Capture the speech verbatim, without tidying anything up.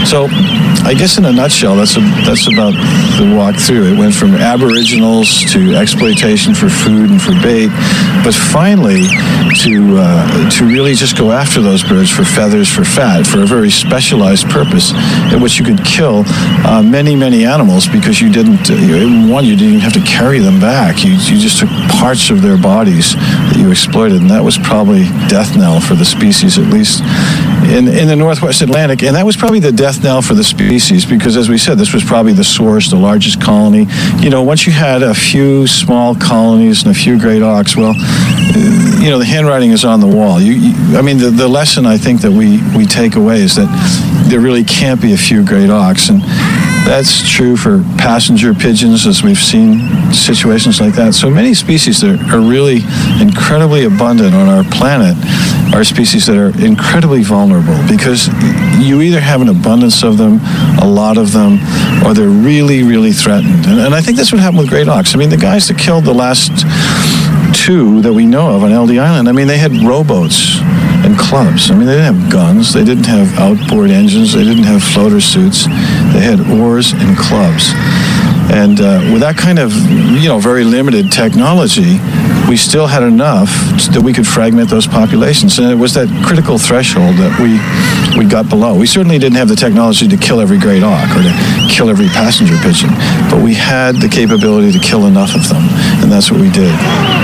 So I guess in a nutshell, that's a, that's about the walk through. It went from aboriginals to exploitation for food and for bait, but finally to uh, to really just go after those birds for feathers, for fat, for a very specialized purpose in which you could kill uh, many, many animals because you didn't, uh, you, one, you didn't even have to carry them back. You, you just took parts of their bodies that you exploited, and that was probably death knell for the species, at least in, in the Northwest Atlantic. And that was probably the death knell for the species because, as we said, this was probably the source, the largest colony. You know, once you had a few small colonies and a few great auks, well, you know, the handwriting is on the wall. You, you, I mean, the, the lesson I think that we, we take away is that there really can't be a few great auks. And that's true for passenger pigeons, as we've seen situations like that. So many species that are really incredibly abundant on our planet are species that are incredibly vulnerable because you either have an abundance of them, a lot of them, or they're really, really threatened. And, and I think that's what happened with great auks. I mean, the guys that killed the last two that we know of on L D Island, I mean, they had rowboats and clubs. I mean, they didn't have guns. They didn't have outboard engines. They didn't have floater suits. They had oars and clubs. And uh, with that kind of, you know, very limited technology, we still had enough that we could fragment those populations. And it was that critical threshold that we we got below. We certainly didn't have the technology to kill every great auk or to kill every passenger pigeon, but we had the capability to kill enough of them, and that's what we did.